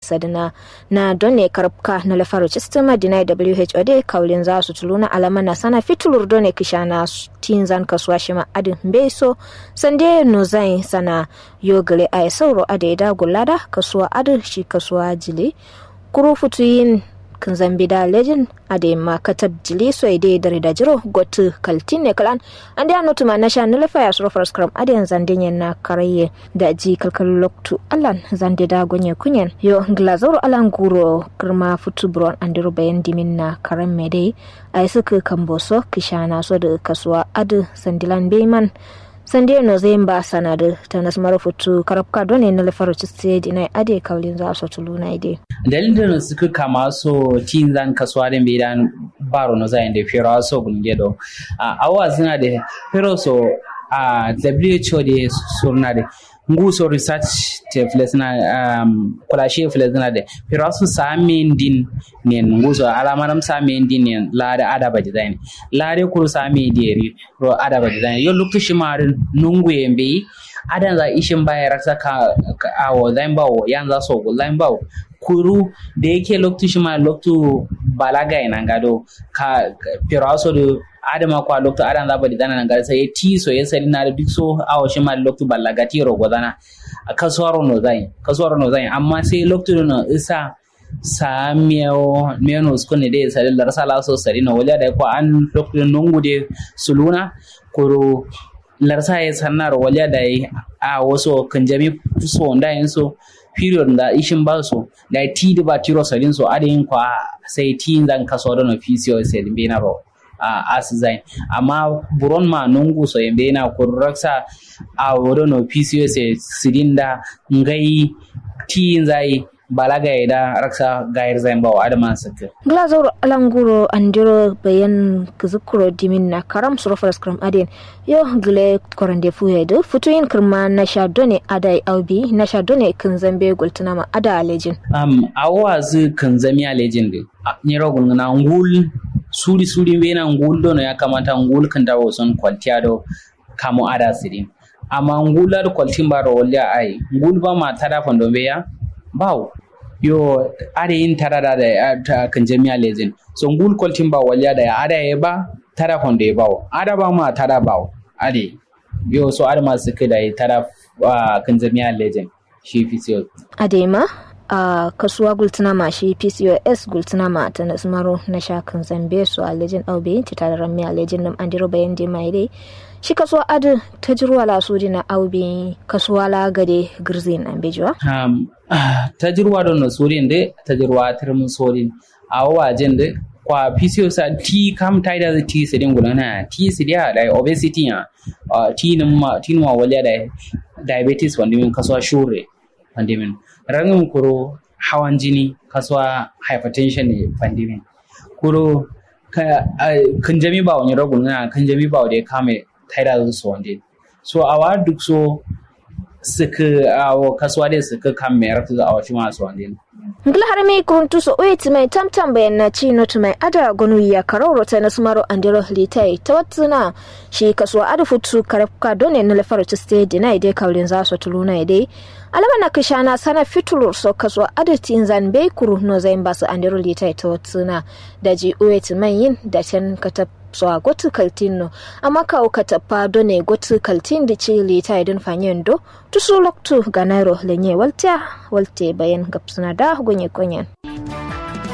sadina na done karabka na lafaro sistema dinai WHO de kaulin za su tuluna alama na sana fitulur done kishana tinzan kasuwa shima adin beso sande no zai sana yogale ay sauro adeda gulada kasuwa adin shi kasuwa jili kuru futuyin kan zambida legend ade ma katab jili so ide dare da jiro gotu kaltine kalan ande anotu ma nasha na lafa so for scrum ade zandenya na karaye da ji kalkal loktu alan zande da gonye kunyen yo glazoro alan guro kirma futubron ande rubayen dimin na karam mede ay suka kamboso kishana so da kasuwa adu sandilan beyman sande no zemba sanade tanas marufutu karabka done na lafaro stage ina ade kaulin za so tuluna ide dalilin da suka kama so tin zan kasuwa da bidan baro no zai da fira so gunge do awa suna da fira so WHO da suna da nguso research te flesna kulashi flesna de firasu samin din ne nguso alamaram samin din ne la da adaba design la de kuru sami deri ro adaba design yo luktu shimarin nungu yembe adan za ishin baya raksa ka awo zaimbawo yanza so go zaimbawo kuru da yake luktu shima luktu balaga ina gado ka firasu do adama kwa lokto adan zaba dana nan gar sai ti so yesali na da duk so awo shi ma lokto ballagati ro godana kasuwaro no zai amma sai lokto no isa samio meno skone de sai lar sala so sari no wala da ko an lokto nungu de suluna koro lar sai sanar wala da a waso kanjami so ndayin so period da ishin ba so da ti da ba tiro sarin so adin kwa sai ti zan kaso no fisio sai bina ro asizai amma buron ma nungu so yembe na kurraksa a wodono PCOS silinda ngai tin zai balaga ida raksa gair zain bawo adama sake glazor alanguro andiro bayan kuzukuro dimin na karam surofar scrum adin yo gle korande fuyedo futuyin kirma na shadone adai aubi na shadone kan zambe gultuna ma ada legend awazu kan zami legend ni rogun na ngul suri bena ngul dono ya kamata ngul kan dawo son kwaltiya do kamo ada sidin amma ngula do kwaltin baro walla ai ngul ba ma tada fondo beya bawo yo are yin tarada da kan jami'a legend so ngul kwaltin ba walla da ada ya ba tada fondo ya bawo ada ba ma tada bawo ade yo so ada ma suke da tada kan jami'a legend shi fisiyo adema kasuwa gultuna ma shi PCOS gultuna ma ta nasmaro na shakan zambe su a legend aube ta tare rami a legend nam andiro bayan de mai dai shi kasuwa adu ta jirwa la sodi na aube kasuwa la gade girzin an bejuwa ta jirwa don sodi de ta jirwa tirmin sodi a wajen de kwa PCOS ti kam taida da ti sidin gulana ti sidia da obesity ya ti numa waliya da diabetes wanda min kasuwa shure wanda rangin kuro hawan jini kasuwa hypertension ne pandemic kuro kan jami ba wani ragun na kan jami ba da ya kame taida su wanda so awa duk so suka awo kasuwa da suka kame rakta za a wasu masu wanda ngla harami kuruntu so wait mai tamtam bayan na ci not mai ada gonu ya karoro ta nasmaro andiro litai tawatsuna shi kasuwa ada futu karafka done na lafaro ta stage na ide kaulin za su tuluna ide alama na kishana sana fitulur so kasuwa ada tinzan bai kuru no zain basu andiro litai tawatsuna da ji wait mai yin da can kata so a gotu kaltino amma ka ukatapa done gotu kaltin da ci litai din fanyendo tusu loktu ganairo lenye walte bayan gapsuna da gonye konyen